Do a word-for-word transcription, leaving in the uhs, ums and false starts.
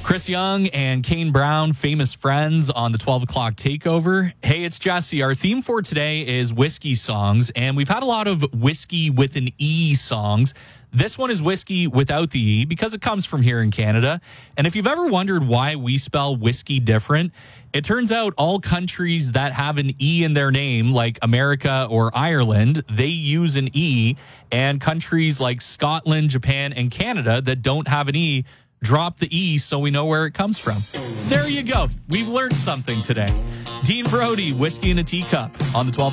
Chris Young and Kane Brown, famous friends on the twelve o'clock takeover. Hey, it's Jesse. Our theme for today is whiskey songs, and we've had a lot of whiskey with an E songs. This one is whiskey without the E because it comes from here in Canada. And if you've ever wondered why we spell whiskey different, it turns out all countries that have an E in their name, like America or Ireland, they use an E. And countries like Scotland, Japan, and Canada that don't have an E drop the E so we know where it comes from. There you go. We've learned something today. Dean Brody, Whiskey in a Teacup on the twelve